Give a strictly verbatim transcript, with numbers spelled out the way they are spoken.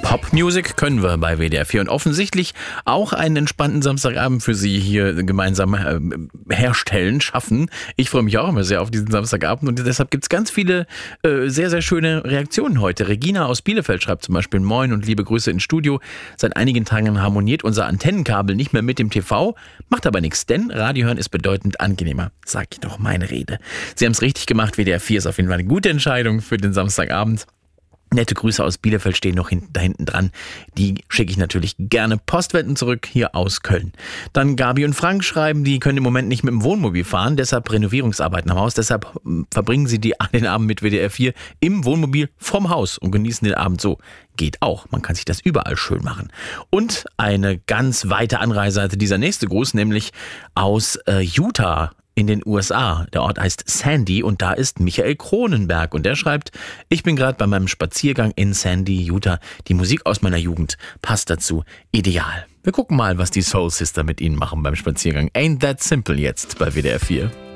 Pop-Music können wir bei W D R vier und offensichtlich auch einen entspannten Samstagabend für Sie hier gemeinsam äh, herstellen, schaffen. Ich freue mich auch immer sehr auf diesen Samstagabend und deshalb gibt es ganz viele äh, sehr, sehr schöne Reaktionen heute. Regina aus Bielefeld schreibt zum Beispiel: Moin und liebe Grüße ins Studio. Seit einigen Tagen harmoniert unser Antennenkabel nicht mehr mit dem T V, macht aber nichts, denn Radio hören ist bedeutend angenehmer. Sag ich doch meine Rede. Sie haben es richtig gemacht, W D R vier ist auf jeden Fall eine gute Entscheidung für den Samstagabend. Nette Grüße aus Bielefeld stehen noch hinten, da hinten dran. Die schicke ich natürlich gerne postwendend zurück hier aus Köln. Dann Gabi und Frank schreiben, die können im Moment nicht mit dem Wohnmobil fahren, deshalb Renovierungsarbeiten am Haus. Deshalb verbringen sie die, den Abend mit W D R vier im Wohnmobil vom Haus und genießen den Abend so. Geht auch, man kann sich das überall schön machen. Und eine ganz weite Anreise hatte dieser nächste Gruß, nämlich aus äh, Utah in den U S A. Der Ort heißt Sandy und da ist Michael Kronenberg und der schreibt: Ich bin gerade bei meinem Spaziergang in Sandy, Utah. Die Musik aus meiner Jugend passt dazu ideal. Wir gucken mal, was die Soul Sister mit Ihnen machen beim Spaziergang. Ain't That Simple jetzt bei W D R vier.